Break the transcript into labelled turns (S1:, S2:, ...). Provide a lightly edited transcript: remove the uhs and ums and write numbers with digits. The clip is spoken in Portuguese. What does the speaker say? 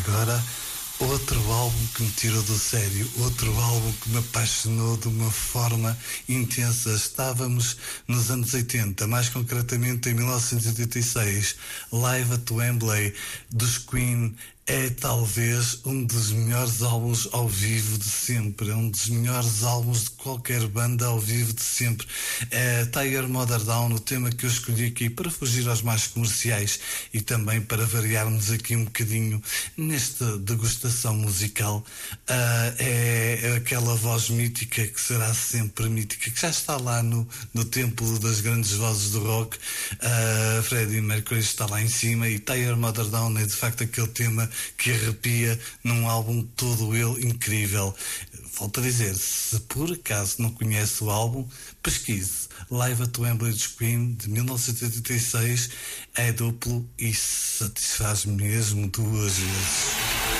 S1: agora, outro álbum que me tirou do sério, outro álbum que me apaixonou de uma forma intensa. Estávamos nos anos 80, mais concretamente em 1986, Live at Wembley, dos Queen. É talvez um dos melhores álbuns ao vivo de sempre, é um dos melhores álbuns de qualquer banda ao vivo de sempre. Tiger Mother Down, o tema que eu escolhi aqui para fugir aos mais comerciais e também para variarmos aqui um bocadinho nesta degustação musical, é aquela voz mítica que será sempre mítica, que já está lá no templo das grandes vozes do rock. Freddie Mercury está lá em cima e Tiger Mother Down é de facto aquele tema que arrepia num álbum todo ele incrível. Volto a dizer, se por acaso não conhece o álbum, pesquise Live at Wembley dos Queen de 1986, é duplo e satisfaz mesmo duas vezes.